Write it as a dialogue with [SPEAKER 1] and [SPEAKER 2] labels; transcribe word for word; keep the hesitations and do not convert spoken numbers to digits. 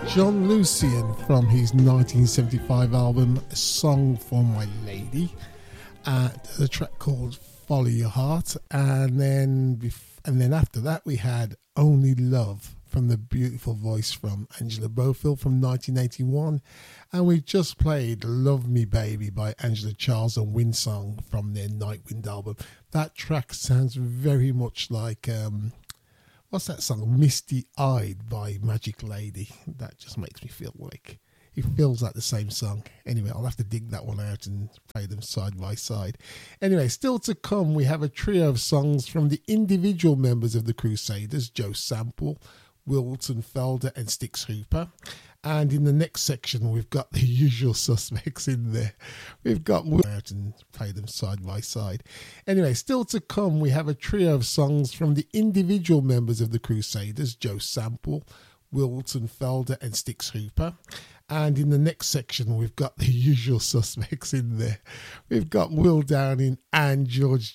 [SPEAKER 1] John Lucian from his nineteen seventy-five album Song for My Lady, uh, the track called Follow Your Heart, and then bef- and then after that we had Only Love from the beautiful voice from Angela Bofill from nineteen eighty-one, and we just played Love Me Baby by Angela Charles and Windsong from their Nightwind album. That track sounds very much like um, what's that song, Misty Eyed by Magic Lady. That just makes me feel like it feels like the same song. Anyway, I'll have to dig that one out and play them side by side. Anyway, still to come, we have a trio of songs from the individual members of the Crusaders, Joe Sample, Wilton Felder and Styx Hooper. And in the next section, we've got the usual suspects in there. We've got out and play them side by side. Anyway, still to come, we have a trio of songs from the individual members of the Crusaders, Joe Sample, Wilton Felder and Styx Hooper. And in the next section, we've got the usual suspects in there. We've got Will Downing and George